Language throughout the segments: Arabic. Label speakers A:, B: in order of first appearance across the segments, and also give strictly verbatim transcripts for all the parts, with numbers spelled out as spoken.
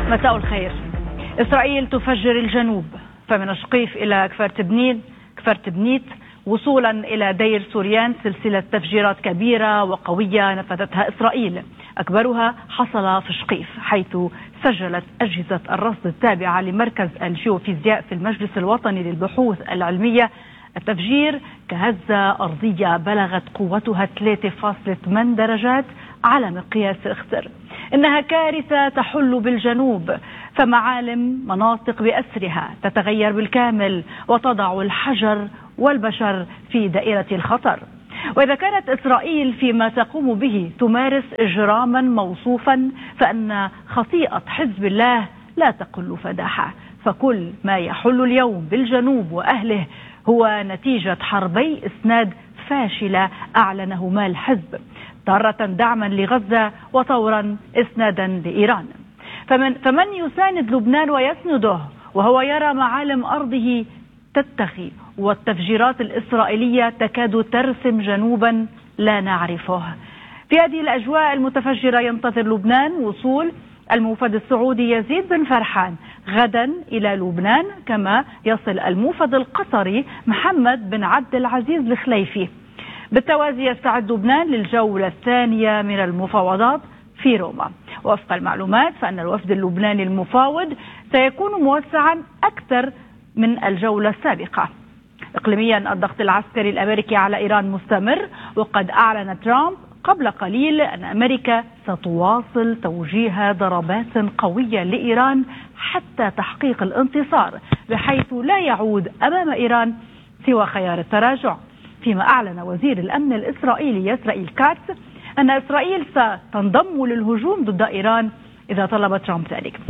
A: مساء الخير. إسرائيل تفجر الجنوب، فمن شقيف إلى كفر تبنيت كفر تبنيت وصولا إلى دير سوريان، سلسلة تفجيرات كبيرة وقوية نفذتها إسرائيل، أكبرها حصل في شقيف، حيث سجلت أجهزة الرصد التابعة لمركز الجيوفيزياء في المجلس الوطني للبحوث العلمية التفجير كهزة أرضية بلغت قوتها ثلاثة فاصلة ثمانية درجات على مقياس ريختر. إنها كارثة تحل بالجنوب، فمعالم مناطق بأسرها تتغير بالكامل وتضع الحجر والبشر في دائرة الخطر. وإذا كانت إسرائيل فيما تقوم به تمارس إجراما موصوفا، فإن خطيئة حزب الله لا تقل فداحة، فكل ما يحل اليوم بالجنوب وأهله هو نتيجة حربي إسناد فاشلة أعلنهما الحزب، تارة دعما لغزة وطورا إسنادا لإيران. فمن, فمن يساند لبنان ويسنده وهو يرى معالم أرضه تتخي والتفجيرات الإسرائيلية تكاد ترسم جنوبا لا نعرفه؟ في هذه الأجواء المتفجرة ينتظر لبنان وصول الموفد السعودي يزيد بن فرحان غدا إلى لبنان، كما يصل الموفد القطري محمد بن عبد العزيز الخليفي. بالتوازي يستعد لبنان للجولة الثانية من المفاوضات في روما. وفق المعلومات فإن الوفد اللبناني المفاوض سيكون موسعا أكثر من الجولة السابقة. إقليميا الضغط العسكري الأمريكي على إيران مستمر، وقد أعلن ترامب قبل قليل أن أمريكا ستواصل توجيه ضربات قوية لإيران حتى تحقيق الانتصار، بحيث لا يعود أمام إيران سوى خيار التراجع. فيما أعلن وزير الأمن الإسرائيلي إسرائيل كاتس أن إسرائيل ستنضم للهجوم ضد إيران إذا طلب ترامب ذلك.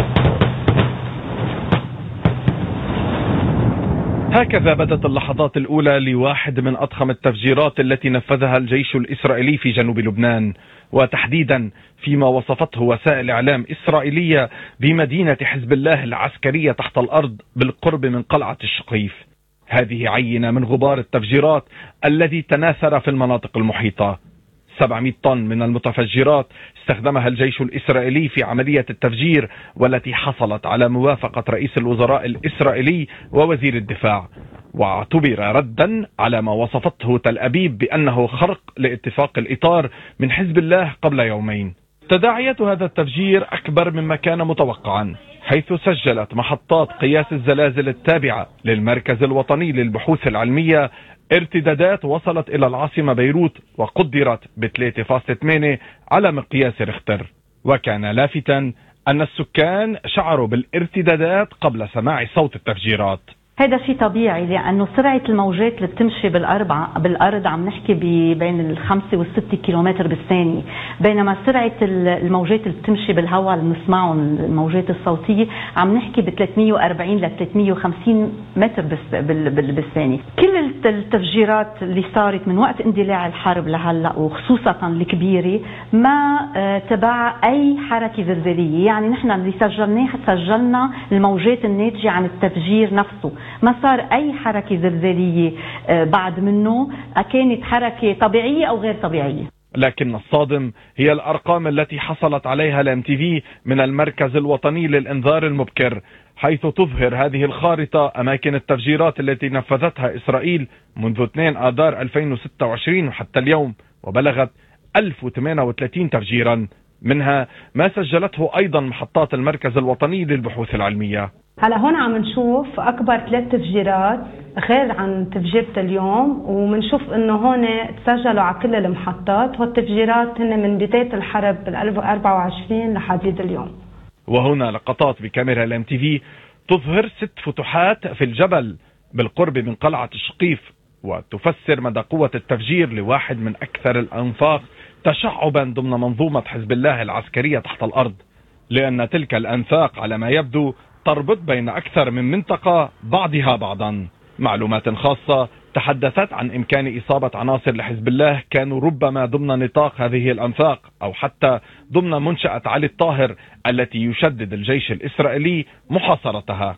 B: هكذا بدت اللحظات الأولى لواحد من أضخم التفجيرات التي نفذها الجيش الإسرائيلي في جنوب لبنان، وتحديدا فيما وصفته وسائل إعلام إسرائيلية بمدينة حزب الله العسكرية تحت الأرض بالقرب من قلعة الشقيف. هذه عينة من غبار التفجيرات الذي تناثر في المناطق المحيطة. سبعمائة طن من المتفجرات استخدمها الجيش الإسرائيلي في عملية التفجير، والتي حصلت على موافقة رئيس الوزراء الإسرائيلي ووزير الدفاع، واعتبر ردا على ما وصفته تل أبيب بأنه خرق لاتفاق الإطار من حزب الله قبل يومين. تداعيات هذا التفجير أكبر مما كان متوقعا، حيث سجلت محطات قياس الزلازل التابعة للمركز الوطني للبحوث العلمية ارتدادات وصلت إلى العاصمة بيروت وقدرت ب ثلاثة فاصلة ثمانية على مقياس ريختر. وكان لافتا أن السكان شعروا بالارتدادات قبل سماع صوت التفجيرات.
C: هذا شيء طبيعي، لأنه سرعة الموجات اللي بتمشي بالأرض بالأرض عم نحكي بين الخمسة والستة كيلومتر بالثانية، بينما سرعة الموجات اللي بتمشي بالهواء اللي بنسمعهم الموجات الصوتية عم نحكي ب ثلاثمائة وأربعين ل ثلاثمائة وخمسين متر بالثانية. كل التفجيرات اللي صارت من وقت اندلاع الحرب لهلا وخصوصا الكبيرة ما تبع أي حركة زلزالية، يعني نحن اللي سجلناه سجلنا الموجات الناتجة عن التفجير نفسه، ما صار أي حركة زلزالية بعد منه، كانت حركة طبيعية أو غير طبيعية.
B: لكن الصادم هي الأرقام التي حصلت عليها الام تي في من المركز الوطني للإنذار المبكر، حيث تظهر هذه الخارطة أماكن التفجيرات التي نفذتها إسرائيل منذ اثنين آذار ألفين وستة وعشرين وحتى اليوم، وبلغت ألف وثمانية وثلاثين تفجيرا، منها ما سجلته أيضا محطات المركز الوطني للبحوث العلمية.
D: هلا هون عم نشوف اكبر ثلاث تفجيرات غير عن تفجيرة اليوم، وبنشوف انه هون تسجلوا على كل المحطات، والتفجيرات هن من بداية الحرب بال أربعة وعشرين لحديد اليوم.
B: وهنا لقطات بكاميرا الام تي في تظهر ست فتحات في الجبل بالقرب من قلعة الشقيف، وتفسر مدى قوة التفجير لواحد من أكثر الأنفاق تشعبا ضمن منظومة حزب الله العسكرية تحت الأرض، لأن تلك الأنفاق على ما يبدو تربط بين أكثر من منطقة بعضها بعضا. معلومات خاصة تحدثت عن إمكان إصابة عناصر لحزب الله كانوا ربما ضمن نطاق هذه الأنفاق، أو حتى ضمن منشأة علي الطاهر التي يشدد الجيش الإسرائيلي محاصرتها.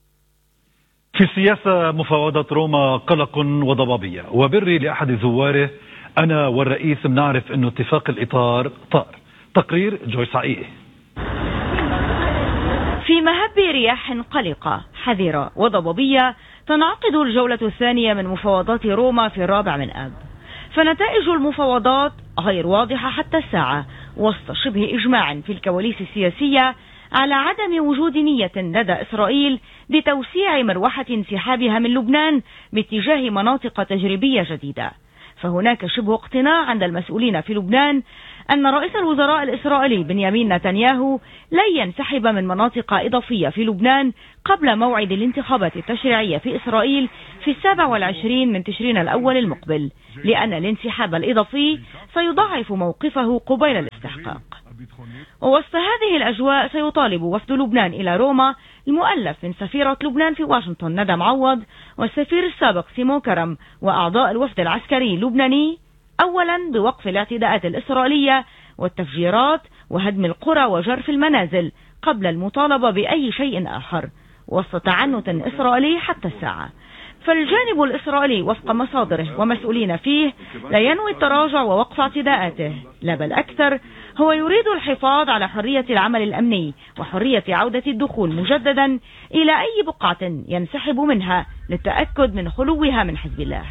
E: في سياسة مفاوضات روما قلق وضبابية، وبري لأحد زواره أنا والرئيس بنعرف أنه اتفاق الإطار طار. تقرير جويس عقيقي.
F: في مهب رياح قلقة حذرة وضبابية تنعقد الجولة الثانية من مفاوضات روما في الرابع من آب، فنتائج المفاوضات غير واضحة حتى الساعة وسط شبه إجماع في الكواليس السياسية على عدم وجود نية لدى إسرائيل بتوسيع مروحة انسحابها من لبنان باتجاه مناطق تجريبية جديدة. فهناك شبه اقتناع عند المسؤولين في لبنان أن رئيس الوزراء الإسرائيلي بنيامين نتنياهو لن ينسحب من مناطق إضافية في لبنان قبل موعد الانتخابات التشريعية في إسرائيل في السابع والعشرين من تشرين الأول المقبل، لأن الانسحاب الإضافي سيضعف موقفه قبيل الاستحقاق. ووسط هذه الأجواء سيطالب وفد لبنان إلى روما المؤلف من سفيرة لبنان في واشنطن ندى معوض والسفير السابق سيمو كرم وأعضاء الوفد العسكري اللبناني أولا بوقف الاعتداءات الإسرائيلية والتفجيرات وهدم القرى وجرف المنازل قبل المطالبة بأي شيء آخر وسط تعنت إسرائيلي حتى الساعة. فالجانب الإسرائيلي وفق مصادره ومسؤولين فيه لا ينوي التراجع ووقف اعتداءاته، لا بل أكثر هو يريد الحفاظ على حرية العمل الأمني وحرية عودة الدخول مجددا إلى أي بقعة ينسحب منها للتأكد من خلوها من حزب الله.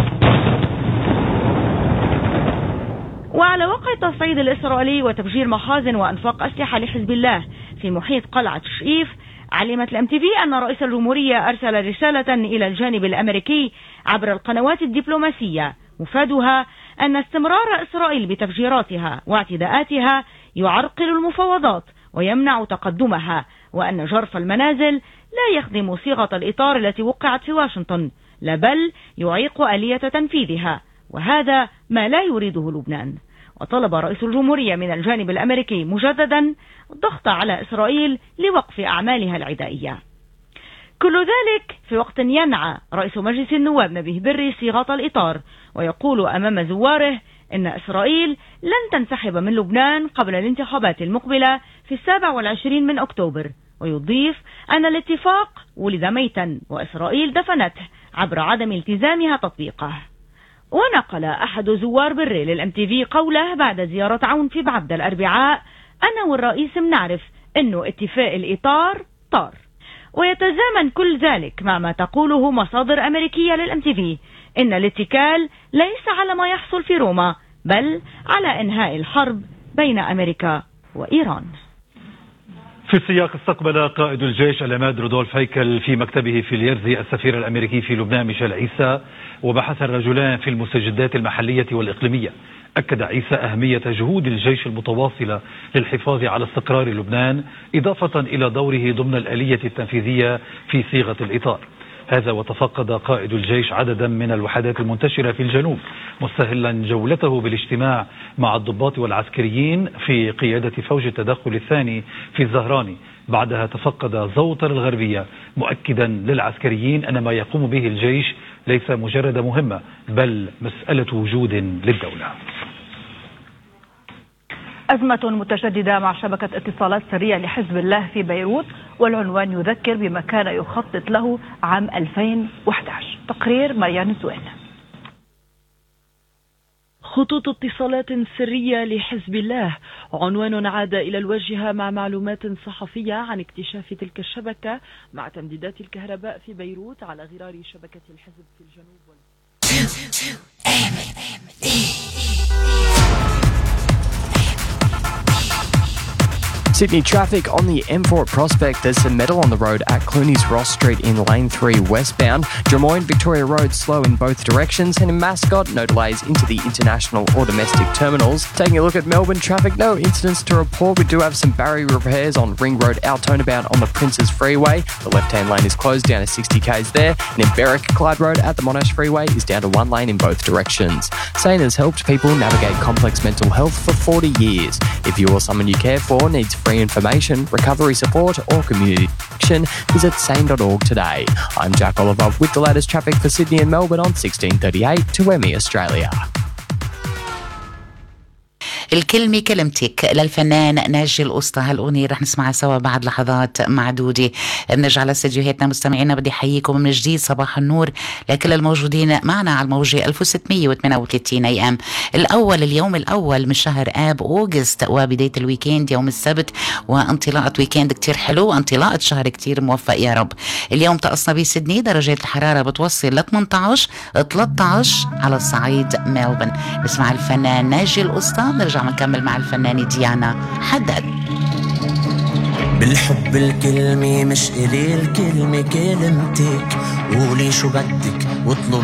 F: وعلى وقع التصعيد الإسرائيلي وتفجير مخازن وأنفاق أسلحة لحزب الله في محيط قلعة شئيف، علمت الام تي في أن رئيس الجمهورية أرسل رسالة إلى الجانب الأمريكي عبر القنوات الدبلوماسية مفادها أن استمرار إسرائيل بتفجيراتها واعتداءاتها يعرقل المفاوضات ويمنع تقدمها، وأن جرف المنازل لا يخدم صيغة الإطار التي وقعت في واشنطن، لا بل يعيق آلية تنفيذها، وهذا ما لا يريده لبنان. وطلب رئيس الجمهورية من الجانب الأمريكي مجددا الضغط على إسرائيل لوقف أعمالها العدائية. كل ذلك في وقت ينعى رئيس مجلس النواب نبيه بري صيغة الإطار ويقول أمام زواره إن إسرائيل لن تنسحب من لبنان قبل الانتخابات المقبلة في السابع والعشرين من أكتوبر، ويضيف أن الاتفاق ولد ميتا وإسرائيل دفنته عبر عدم التزامها تطبيقه. ونقل أحد زوار بري للام تي في قوله بعد زيارة عون في بعبد الأربعاء: أنا والرئيس بنعرف إنه اتفاق الإطار طار. ويتزامن كل ذلك مع ما تقوله مصادر أمريكية للام تي في إن الاتكال ليس على ما يحصل في روما بل على إنهاء الحرب بين أمريكا وإيران.
E: في السياق استقبل قائد الجيش العماد رودولف هيكل في مكتبه في اليرزي السفير الأمريكي في لبنان ميشيل عيسى، وبحث الرجلان في المستجدات المحلية والإقليمية. أكد عيسى أهمية جهود الجيش المتواصلة للحفاظ على استقرار لبنان، إضافة إلى دوره ضمن الآلية التنفيذية في صيغة الإطار. هذا وتفقد قائد الجيش عددا من الوحدات المنتشرة في الجنوب، مستهلا جولته بالاجتماع مع الضباط والعسكريين في قيادة فوج التدخل الثاني في الزهراني. بعدها تفقد زوطر الغربية، مؤكدا للعسكريين أن ما يقوم به الجيش ليس مجرد مهمة بل مسألة وجود للدولة.
A: أزمة متشددة مع شبكة اتصالات سرية لحزب الله في بيروت، والعنوان يذكر بما كان يخطط له عام ألفين وأحد عشر. تقرير مريان الزوين.
G: خطوط اتصالات سرية لحزب الله، عنوان عاد إلى الواجهة مع معلومات صحفية عن اكتشاف تلك الشبكة مع تمديدات الكهرباء في بيروت على غرار شبكة الحزب في الجنوب وال...
H: Sydney traffic on the M four at Prospect. There's some metal on the road at Clooney's Ross Street in lane three westbound. Drummoyne Victoria Road slow in both directions, and in Mascot no delays into the international or domestic terminals. Taking a look at Melbourne traffic, no incidents to report. We do have some barrier repairs on Ring Road Altona bound on the Princes Freeway. The left-hand lane is closed down to sixty k's there, and in Berwick, Clyde Road at the Monash Freeway is down to one lane in both directions. Sane has helped people navigate complex mental health for forty years. If you or someone you care for needs free information, recovery support or community action, visit sane dot org today. I'm Jack Oliver with the latest traffic for Sydney and Melbourne on sixteen thirty-eight to Emmy Australia.
I: الكلمة كلمتك للفنان ناجي القسطى. هالأغنية رح نسمعها سوا بعد لحظات معدودة. بنرجع لاستديوهاتنا مستمعينا، بدي أحييكم من جديد صباح النور لكل الموجودين معنا على الموجة ألف وستمية وثمانية وثلاثين أي أم. الأول اليوم الأول من شهر آب أوغست وبداية الويكند يوم السبت وانطلاقة ويكند كتير حلو وانطلاقة شهر كتير موفق يا رب. اليوم طقسنا بسيدني درجات الحرارة بتوصل ل ثمانية عشر ثلاثة عشر على الصعيد ميلبورن. نسمع الفنان ناجي القسطى، نرجع نكمل مع الفنانة ديانا حداد.
J: بالحب الكلمة مش إلي الكلمة كلمتك، قولي شو بدك واطلبي